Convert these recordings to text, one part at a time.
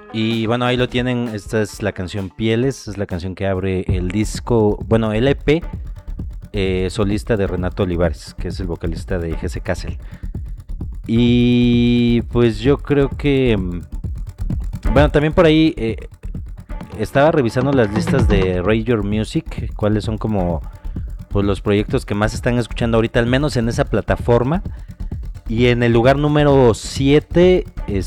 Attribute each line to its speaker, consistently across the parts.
Speaker 1: Y bueno, ahí lo tienen, esta es la canción Pieles, es la canción que abre el disco, bueno, el EP solista de Renato Olivares, que es el vocalista de Jesse Castle. Y pues yo creo que, bueno, también por ahí estaba revisando las listas de Rate Your Music, cuáles son como pues los proyectos que más están escuchando ahorita, al menos en esa plataforma. Y en el lugar número 7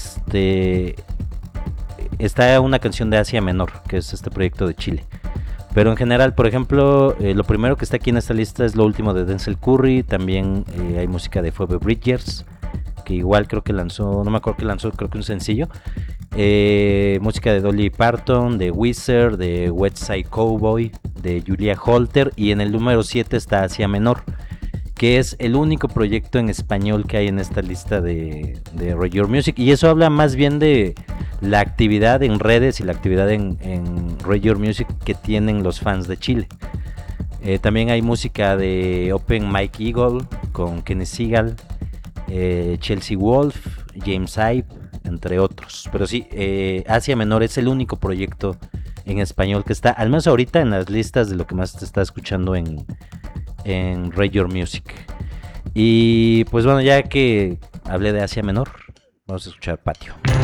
Speaker 1: está una canción de Asia Menor, que es este proyecto de Chile. Pero en general, por ejemplo, lo primero que está aquí en esta lista es lo último de Denzel Curry. También hay música de Phoebe Bridgers, que igual creo que lanzó, no me acuerdo que lanzó, creo que un sencillo. Música de Dolly Parton, de Weezer, de West Side Cowboy, de Julia Holter. Y en el número 7 está Asia Menor, que es el único proyecto en español que hay en esta lista de Rate Your Music. Y eso habla más bien de la actividad en redes y la actividad en Rate Your Music que tienen los fans de Chile. También hay música de Open Mike Eagle con Kenny Seagal, Chelsea Wolf, James Ive, entre otros. Pero sí, Asia Menor es el único proyecto en español que está, al menos ahorita, en las listas de lo que más te está escuchando en Rate Your Music. Y pues bueno, ya que hablé de Asia Menor, vamos a escuchar Patio.